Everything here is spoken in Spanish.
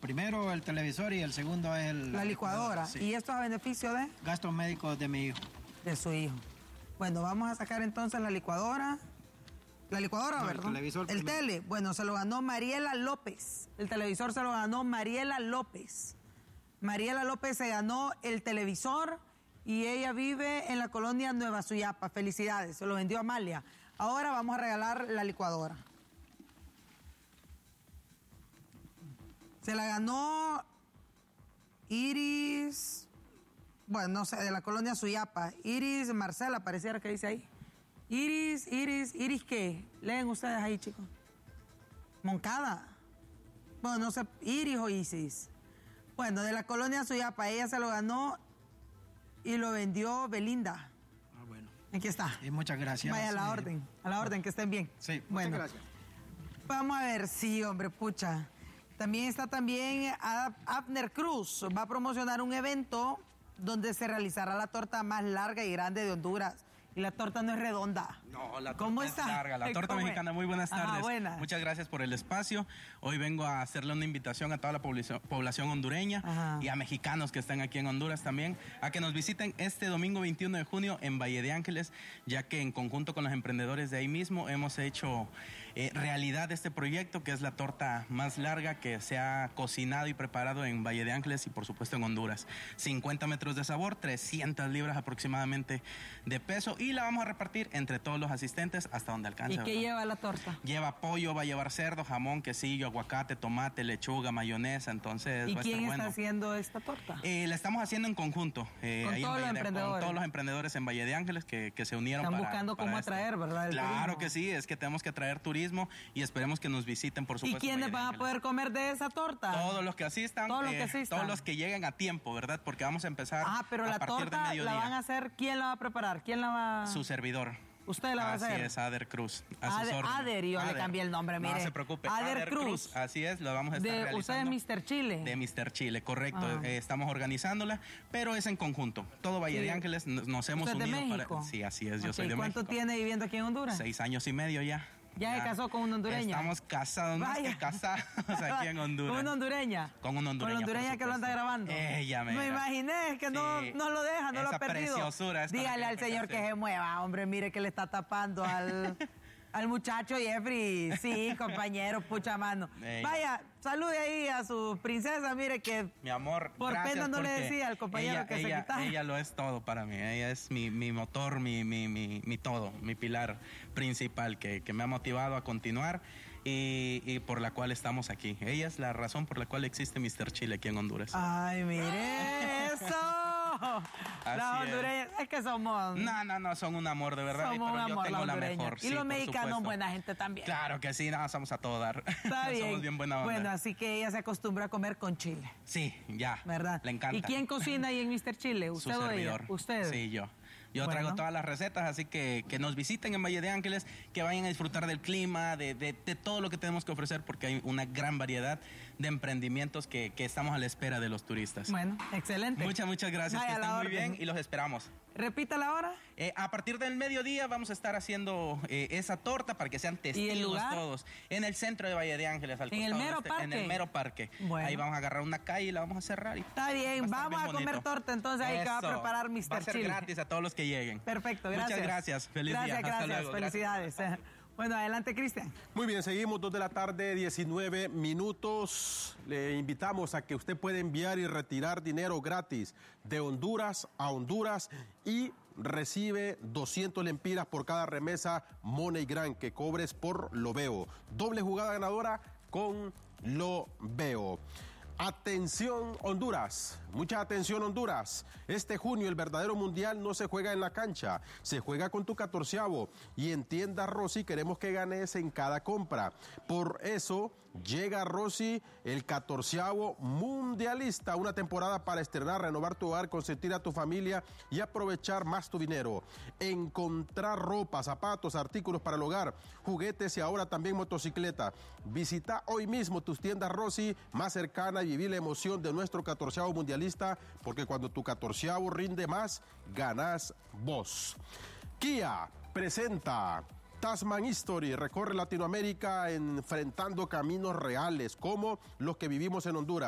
primero el televisor y el segundo es la licuadora. Sí. ¿Y esto es a beneficio de? Gastos médicos de mi hijo. De su hijo. Bueno, vamos a sacar entonces la licuadora. La licuadora, ¿verdad? El televisor. El tele. Bueno, se lo ganó Mariela López. El televisor se lo ganó Mariela López. Mariela López se ganó el televisor y ella vive en la colonia Nueva Suyapa. Felicidades, se lo vendió Amalia. Ahora vamos a regalar la licuadora. Se la ganó Iris, bueno, no sé, de la colonia Suyapa. Iris Marcela, pareciera que dice ahí. Iris, ¿qué? Leen ustedes ahí, chicos. Moncada. Bueno, no sé, Iris o Isis. Bueno, de la colonia Suyapa, ella se lo ganó y lo vendió Belinda. Ah, bueno. Aquí está. Y muchas gracias. Vaya a la orden, que estén bien. Sí, bueno, muchas gracias. Vamos a ver, sí, hombre, pucha. También está Abner Cruz. Va a promocionar un evento donde se realizará la torta más larga y grande de Honduras. Y la torta no es redonda. No, la torta ¿Cómo es está? larga. La torta mexicana. Muy buenas tardes. Ajá, buenas. Muchas gracias por el espacio. Hoy vengo a hacerle una invitación a toda la población hondureña. Ajá. Y a mexicanos que están aquí en Honduras también, a que nos visiten este domingo 21 de junio en Valle de Ángeles, ya que en conjunto con los emprendedores de ahí mismo hemos hecho realidad este proyecto, que es la torta más larga que se ha cocinado y preparado en Valle de Ángeles y por supuesto en Honduras. 50 metros de sabor, 300 libras aproximadamente de peso, y la vamos a repartir entre todos los asistentes hasta donde alcance. ¿Y qué lleva la torta? Lleva pollo, va a llevar cerdo, jamón, quesillo, aguacate, tomate, lechuga, mayonesa, entonces ¿Y va a quién estar está bueno. haciendo esta torta? La estamos haciendo en conjunto. ¿Con todos los emprendedores? Con todos los emprendedores en Valle de Ángeles que se unieron. Están buscando cómo atraer, ¿verdad? Claro turismo. Que sí, es que tenemos que atraer turismo y esperemos que nos visiten, por supuesto. ¿Y quiénes van a poder comer de esa torta? Todos los que asistan. Todos los que lleguen a tiempo, ¿verdad? Porque vamos a empezar pero a la partir torta de mediodía. la van a hacer, ¿quién la va a preparar? ¿Quién la va? Su servidor. ¿Usted la va a hacer? Así es, Ader Cruz. Ader, yo le cambié el nombre, mire. No se preocupe. Ader Cruz. Así es, lo vamos a estar realizando. ¿Usted es Mr. Chile? De Mr. Chile, correcto. Estamos organizándola, pero es en conjunto. Todo Valle de Ángeles nos hemos unido. ¿Usted es de México? Sí, así es, yo soy de México. ¿Cuánto tiene viviendo aquí en Honduras? 6 años y medio ya. ¿Ya se casó con una hondureña? Estamos casados, más que casados aquí en Honduras. ¿Con una hondureña? Con una hondureña. ¿Con la hondureña que lo anda grabando? Ella me imaginé que no lo deja, no lo ha perdido. Preciosura. Dígale al señor que se mueva, hombre, mire que le está tapando al muchacho Jeffrey. Sí, compañero, pucha mano. Vaya, salude ahí a su princesa, mire que... Mi amor, por pena no le decía al compañero que se quitara. Ella lo es todo para mí. Ella es mi motor, mi todo, mi pilar principal que me ha motivado a continuar y por la cual estamos aquí. Ella es la razón por la cual existe Mr. Chile aquí en Honduras. Ay, mire eso. Las hondureñas, es que somos... No, son un amor de verdad. Somos un amor, yo tengo la mejor. Y los mexicanos, buena gente también. Claro que sí, somos a todo dar. Está bien. Somos bien buena onda. Bueno, así que ella se acostumbra a comer con chile. Sí, ya. ¿Verdad? Le encanta. ¿Y quién cocina ahí en Mr. Chile? ¿Usted Su o servidor. ella? ¿Usted? Sí, yo. Yo traigo todas las recetas, así que nos visiten en Valle de Ángeles, que vayan a disfrutar del clima, de todo lo que tenemos que ofrecer, porque hay una gran variedad de emprendimientos que estamos a la espera de los turistas. Bueno, excelente. Muchas gracias, que estén muy bien y los esperamos. Repita la hora. A partir del mediodía vamos a estar haciendo esa torta para que sean testigos todos. En el centro de Valle de Ángeles, al ¿En el mero parque? En el mero parque. Bueno. Ahí vamos a agarrar una calle y la vamos a cerrar. Está bien, vamos a comer torta entonces ahí que va a preparar Mr. Chile. Va a ser gratis a todos los que lleguen. Perfecto, gracias. Muchas gracias. Feliz día. Gracias, luego. felicidades. Gracias. Bueno, adelante, Cristian. Muy bien, seguimos 2 de la tarde, 19 minutos. Le invitamos a que usted pueda enviar y retirar dinero gratis de Honduras a Honduras y recibe 200 lempiras por cada remesa MoneyGram que cobres por Lo Veo. Doble jugada ganadora con Lo Veo. Atención Honduras, mucha atención Honduras. Este junio el verdadero mundial no se juega en la cancha, se juega con tu 14avo y en tienda Rossi queremos que ganes en cada compra. Por eso llega Rossi el 14avo mundialista, una temporada para estrenar, renovar tu hogar, consentir a tu familia y aprovechar más tu dinero. Encontrar ropa, zapatos, artículos para el hogar, juguetes y ahora también motocicleta. Visita hoy mismo tus tiendas Rossi más cercanas y vivir la emoción de nuestro 14avo mundialista, porque cuando tu 14avo rinde más, ganas vos. Kia presenta Tasman History, recorre Latinoamérica enfrentando caminos reales como los que vivimos en Honduras.